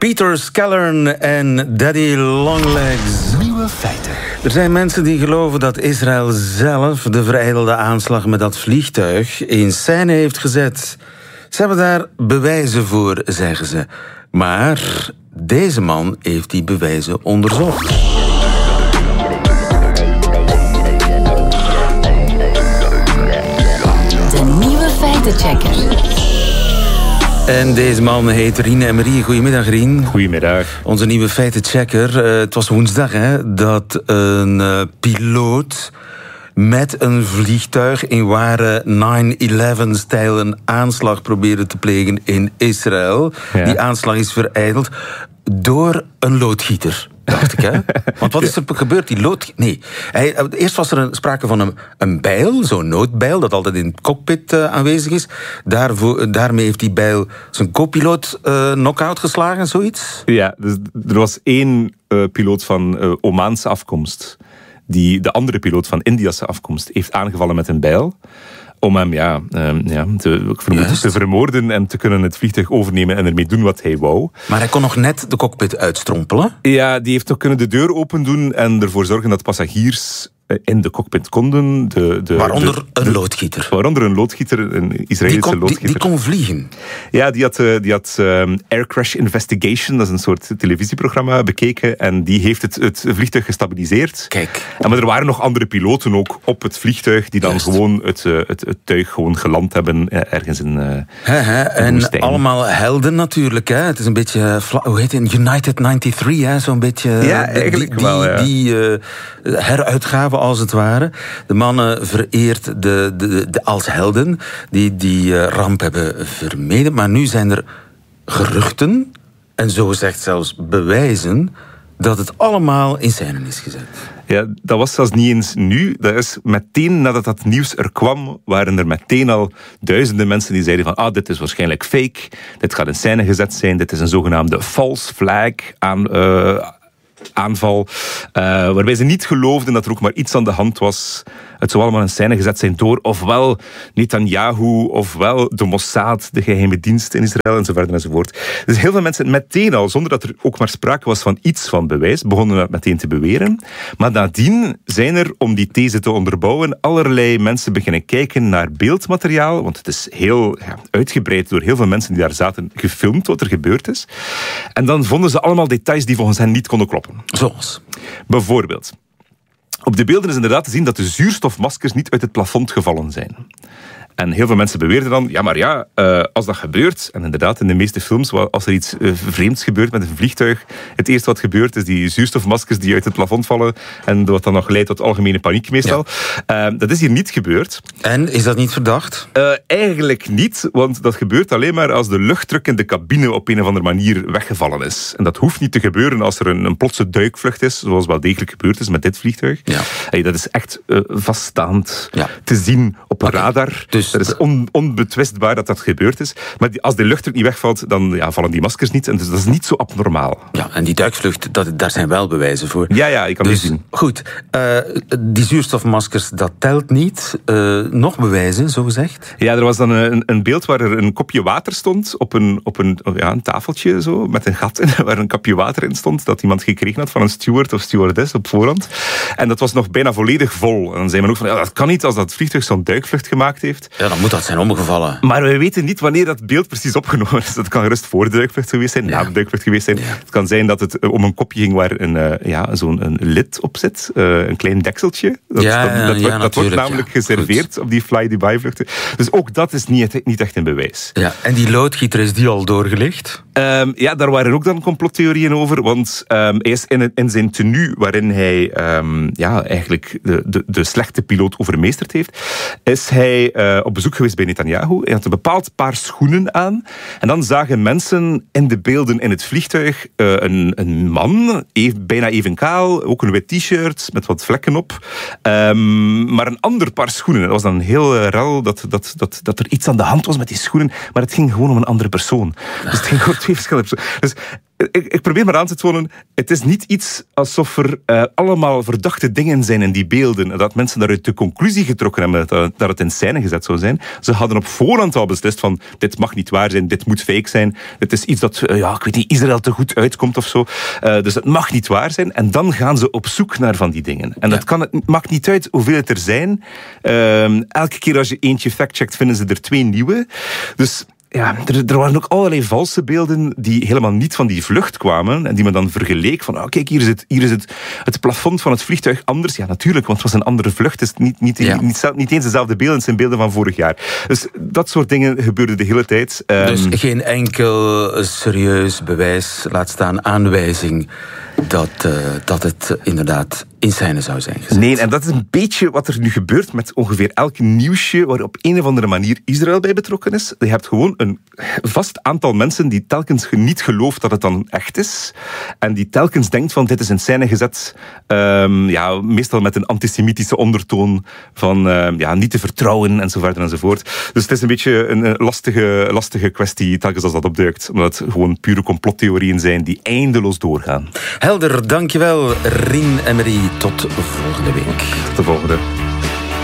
Peter Skellern en Daddy Longlegs. Nieuwe feiten. Er zijn mensen die geloven dat Israël zelf de vereidelde aanslag met dat vliegtuig in scène heeft gezet. Ze hebben daar bewijzen voor, zeggen ze. Maar deze man heeft die bewijzen onderzocht. De nieuwe feitenchecker. En deze man heet Rien Emery. Goedemiddag, Rien. Goedemiddag. Onze nieuwe feitenchecker. Het was woensdag dat een piloot met een vliegtuig in ware 9/11-stijl een aanslag probeerde te plegen in Israël. Ja. Die aanslag is vereideld door een loodgieter, dacht ik, hè? Want wat is er gebeurd? Eerst was er sprake van een bijl, zo'n noodbijl, dat altijd in het cockpit aanwezig is. Daarmee heeft die bijl zijn co-piloot knock-out geslagen, zoiets? Ja, dus er was één piloot van Omaanse afkomst die de andere piloot van Indiase afkomst heeft aangevallen met een bijl. Om hem te vermoorden en te kunnen het vliegtuig overnemen en ermee doen wat hij wou. Maar hij kon nog net de cockpit uitstrompelen? Ja, die heeft ook kunnen de deur open doen en ervoor zorgen dat passagiers in de cockpit konden. Waaronder een loodgieter. Waaronder een loodgieter, een Israëlische loodgieter. Die kon vliegen? Ja, die had Air Crash Investigation, dat is een soort televisieprogramma, bekeken. En die heeft het vliegtuig gestabiliseerd. Kijk. Maar er waren nog andere piloten ook op het vliegtuig die dan gewoon het tuig gewoon geland hebben ergens in en woestijn. Allemaal helden natuurlijk. Hè? Het is een beetje, hoe heet het, United 93, hè? Zo'n beetje. Ja, eigenlijk wel, ja. Die heruitgave als het ware. De mannen vereerd als helden die ramp hebben vermeden. Maar nu zijn er geruchten, en zo zegt zelfs bewijzen, dat het allemaal in scène is gezet. Ja, dat was zelfs niet eens nu. Dat is meteen nadat dat nieuws er kwam, waren er meteen al duizenden mensen die zeiden van dit is waarschijnlijk fake, dit gaat in scène gezet zijn, dit is een zogenaamde false flag aanval, waarbij ze niet geloofden dat er ook maar iets aan de hand was. Het zou allemaal in scène gezet zijn door ofwel Netanyahu, ofwel de Mossad, de geheime dienst in Israël, enzovoort enzovoort. Dus heel veel mensen meteen al, zonder dat er ook maar sprake was van iets van bewijs, begonnen dat meteen te beweren. Maar nadien zijn er, om die these te onderbouwen, allerlei mensen beginnen kijken naar beeldmateriaal, want het is heel uitgebreid door heel veel mensen die daar zaten, gefilmd wat er gebeurd is. En dan vonden ze allemaal details die volgens hen niet konden kloppen. Zoals? Bijvoorbeeld, op de beelden is inderdaad te zien dat de zuurstofmaskers niet uit het plafond gevallen zijn. En heel veel mensen beweerden dan, als dat gebeurt, en inderdaad in de meeste films, als er iets vreemds gebeurt met een vliegtuig, het eerste wat gebeurt is die zuurstofmaskers die uit het plafond vallen en wat dan nog leidt tot algemene paniek meestal. Ja. Dat is hier niet gebeurd. En, is dat niet verdacht? Eigenlijk niet, want dat gebeurt alleen maar als de luchtdruk in de cabine op een of andere manier weggevallen is. En dat hoeft niet te gebeuren als er een plotse duikvlucht is, zoals wel degelijk gebeurd is met dit vliegtuig. Ja. Dat is echt vaststaand te zien op radar. Dus dat is onbetwistbaar dat gebeurd is. Maar als de luchtdruk niet wegvalt, dan vallen die maskers niet. En dus dat is niet zo abnormaal. Ja, en die duikvlucht, daar zijn wel bewijzen voor. Ja, ik kan dus die zien. Goed, die zuurstofmaskers, dat telt niet. Nog bewijzen, zo gezegd? Ja, er was dan een beeld waar er een kopje water stond op een tafeltje, zo, met een gat in, waar een kopje water in stond, dat iemand gekregen had van een steward of stewardess op voorhand. En dat was nog bijna volledig vol. En dan zei men ook van, dat kan niet als dat vliegtuig zo'n duikvlucht gemaakt heeft. Ja, dan moet dat zijn omgevallen. Maar we weten niet wanneer dat beeld precies opgenomen is. Dat kan gerust voor de duikvlucht geweest zijn, na de duikvlucht geweest zijn. Ja. Het kan zijn dat het om een kopje ging waar zo'n lid op zit. Een klein dekseltje. Dat wordt namelijk geserveerd op die fly-by-vluchten. Dus ook dat is niet echt een bewijs. Ja. En die loodgieter, is die al doorgelicht? Daar waren ook dan complottheorieën over. Want hij is in zijn tenue, waarin hij eigenlijk de slechte piloot overmeesterd heeft, is hij op bezoek geweest bij Netanyahu. Hij had een bepaald paar schoenen aan. En dan zagen mensen in de beelden in het vliegtuig een man, bijna even kaal, ook een wit t-shirt met wat vlekken op. Maar een ander paar schoenen. Dat was dan heel rel dat er iets aan de hand was met die schoenen. Maar het ging gewoon om een andere persoon. Dus het ging over twee verschillende personen. Dus ik probeer maar aan te tonen, het is niet iets alsof er allemaal verdachte dingen zijn in die beelden. Dat mensen daaruit de conclusie getrokken hebben dat het in scène gezet zou zijn. Ze hadden op voorhand al beslist van, dit mag niet waar zijn, dit moet fake zijn. Het is iets dat, ik weet niet, Israël te goed uitkomt of zo. Dus het mag niet waar zijn. En dan gaan ze op zoek naar van die dingen. En het maakt niet uit hoeveel het er zijn. Elke keer als je eentje factcheckt, vinden ze er 2 nieuwe. Dus ja, er waren ook allerlei valse beelden die helemaal niet van die vlucht kwamen en die men dan vergeleek van, kijk, hier is het plafond van het vliegtuig anders. Ja, natuurlijk, want het was een andere vlucht. Het is niet eens dezelfde beelden, het zijn beelden van vorig jaar. Dus dat soort dingen gebeurden de hele tijd. Dus geen enkel serieus bewijs, laat staan aanwijzing dat het inderdaad in scène zou zijn gezet. Nee, en dat is een beetje wat er nu gebeurt met ongeveer elk nieuwsje waar op een of andere manier Israël bij betrokken is. Je hebt gewoon een vast aantal mensen die telkens niet gelooft dat het dan echt is. En die telkens denkt van, dit is in scène gezet. Meestal met een antisemitische ondertoon van niet te vertrouwen en zo verder enzovoort. Dus het is een beetje een lastige kwestie telkens als dat opduikt. Omdat het gewoon pure complottheorieën zijn die eindeloos doorgaan. Helder, dankjewel Rien Emery. Tot volgende week. Tot de volgende.